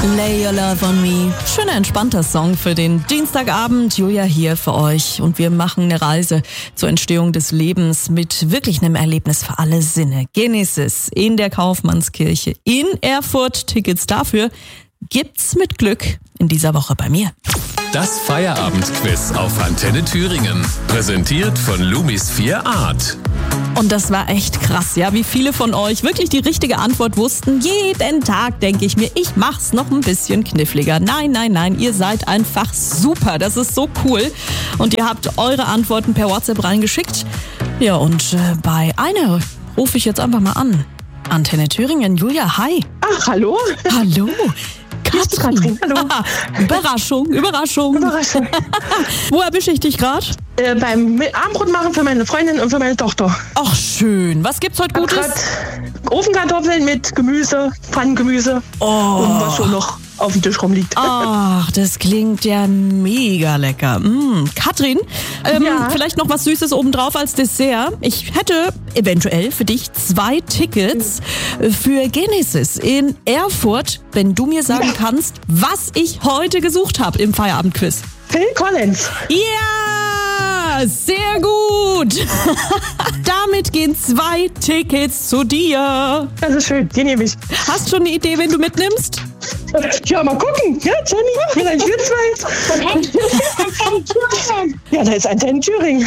Lay Your Love on Me. Schöner, entspannter Song für den Dienstagabend. Julia hier für euch und wir machen eine Reise zur Entstehung des Lebens mit wirklich einem Erlebnis für alle Sinne. Genesis in der Kaufmannskirche in Erfurt. Tickets dafür gibt's mit Glück in dieser Woche bei mir. Das Feierabendquiz auf Antenne Thüringen. Präsentiert von Lumis 4 Art. Und das war echt krass, ja, wie viele von euch wirklich die richtige Antwort wussten. Jeden Tag denke ich mir, ich mach's noch ein bisschen kniffliger. Nein, ihr seid einfach super. Das ist so cool. Und ihr habt eure Antworten per WhatsApp reingeschickt. Ja, und bei einer rufe ich jetzt einfach mal an. Antenne Thüringen, Julia, hi. Ach, hallo. Hallo. Katrin, hallo. Überraschung. Wo erwische ich dich gerade? Beim Abendbrot machen für meine Freundin und für meine Tochter. Ach, schön. Was gibt's heute Gutes? Ofenkartoffeln mit Gemüse, Pfannengemüse und was so noch auf dem Tisch rumliegt. Ach, das klingt ja mega lecker. Katrin, vielleicht noch was Süßes obendrauf als Dessert. Ich hätte eventuell für dich 2 Tickets für Genesis in Erfurt, wenn du mir sagen kannst, was ich heute gesucht habe im Feierabendquiz. Phil Collins. Ja, sehr gut. Damit gehen 2 Tickets zu dir. Das ist schön, die nehme ich. Hast schon eine Idee, wen du mitnimmst? Ja, mal gucken. Ja, Jenny, vielleicht wir 2. Ja, da ist Antenne Thüringen.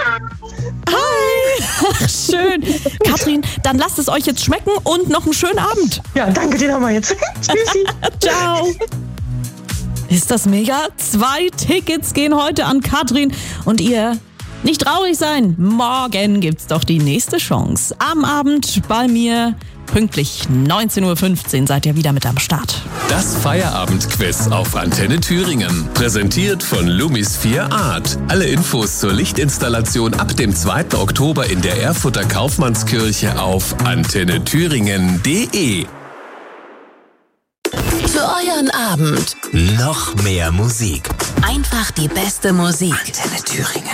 Hi. Ach, schön. Katrin, dann lasst es euch jetzt schmecken und noch einen schönen Abend. Ja, danke, den haben wir jetzt. Tschüssi. Ciao. Ist das mega? 2 Tickets gehen heute an Katrin und ihr nicht traurig sein. Morgen gibt's doch die nächste Chance. Am Abend bei mir pünktlich 19.15 Uhr seid ihr wieder mit am Start. Das Feierabendquiz auf Antenne Thüringen. Präsentiert von Lumis 4 Art. Alle Infos zur Lichtinstallation ab dem 2. Oktober in der Erfurter Kaufmannskirche auf antennethüringen.de. Für euren Abend noch mehr Musik. einfach die beste Musik. Antenne Thüringen.